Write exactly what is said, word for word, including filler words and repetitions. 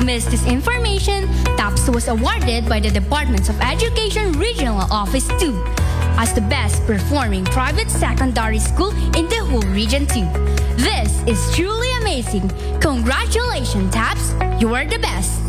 missed this information, TAPS was awarded by the Department of Education Regional Office two as the best performing private secondary school in the whole Region two. This is truly amazing. Congratulations, TAPS. You are the best.